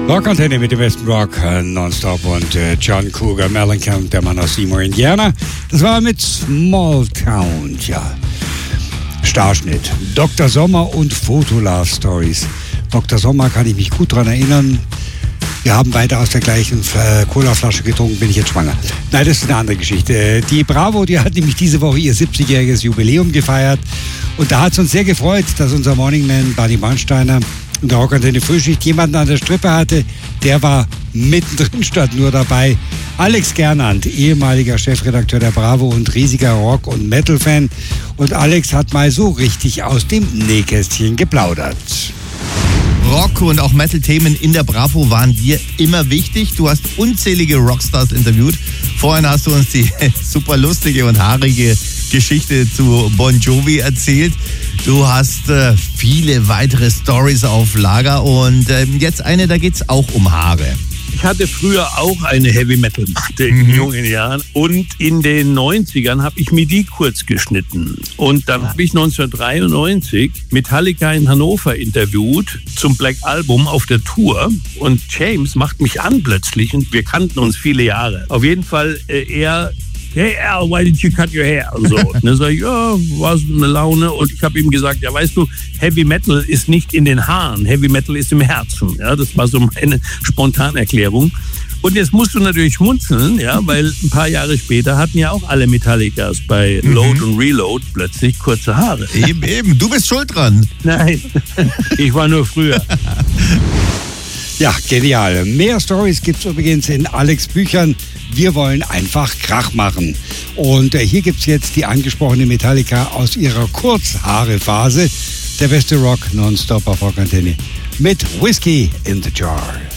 Rockantenne mit dem besten Rock nonstop und John Cougar Mellencamp, der Mann aus Seymour, Indiana. Das war mit Small Town, ja. Starschnitt. Dr. Sommer und Fotolove Stories. Dr. Sommer kann ich mich gut daran erinnern. Wir haben beide aus der gleichen Colaflasche getrunken, bin ich jetzt schwanger. Nein, das ist eine andere Geschichte. Die Bravo, die hat nämlich diese Woche ihr 70-jähriges Jubiläum gefeiert. Und da hat es uns sehr gefreut, dass unser Morningman Barney Bornsteiner in der Rockantenne Frühschicht jemanden an der Strippe hatte, der war mittendrin statt nur dabei. Alex Gernand, ehemaliger Chefredakteur der Bravo und riesiger Rock- und Metal-Fan. Und Alex hat mal so richtig aus dem Nähkästchen geplaudert. Rock- und auch Metal-Themen in der Bravo waren dir immer wichtig. Du hast unzählige Rockstars interviewt. Vorhin hast du uns die super lustige und haarige Geschichte zu Bon Jovi erzählt. Du hast viele weitere Stories auf Lager und jetzt eine, da geht's auch um Haare. Ich hatte früher auch eine Heavy-Metal-Matte in jungen Jahren und in den 90ern habe ich mir die kurz geschnitten. Und dann habe ich 1993 Metallica in Hannover interviewt zum Black Album auf der Tour und James macht mich an plötzlich und wir kannten uns viele Jahre. Auf jeden Fall er: Hey Al, why did you cut your hair? Und so. Und dann sage ich, ja, war so eine Laune. Und ich habe ihm gesagt, ja, weißt du, Heavy Metal ist nicht in den Haaren, Heavy Metal ist im Herzen. Ja, das war so meine Spontanerklärung. Und jetzt musst du natürlich schmunzeln, ja, weil ein paar Jahre später hatten ja auch alle Metallicas bei Load und Reload plötzlich kurze Haare. Eben, du bist schuld dran. Nein, ich war nur früher. Ja, genial. Mehr Stories gibt's übrigens in Alex Büchern. Wir wollen einfach Krach machen. Und hier gibt's jetzt die angesprochene Metallica aus ihrer Kurzhaare-Phase. Der beste Rock nonstop auf Rockantenne mit Whiskey in the Jar.